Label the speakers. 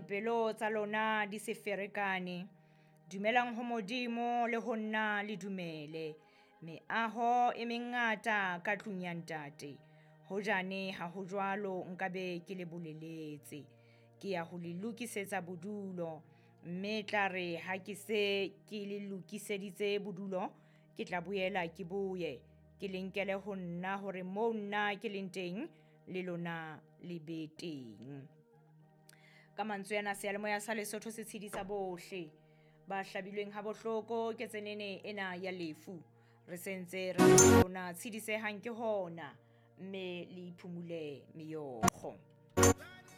Speaker 1: dipelo tsa lona di se ferekane. Dumelang ho Modimo le ho nna le dumele. Meaho e mengata ka tlung ya ntate. Hojane ha ho jwalo nkabe ke le boleletse. Ke ya ho le lokisetsa bodulo. Mme tla re ha ke se ke le lokiseditse bodulo, ke tla boela ke boye. Ke le nkele ho nna hore moo nna ke leng teng le lona le be teng. Ka mantswe ana seyalemoya sa Lesotho se tshedisa bohle ba hlabilweng ha bohloko ke tsenene ena ya lefu. Re sentse re lona tshedisehang ke hona, mme le iphumule meokgo.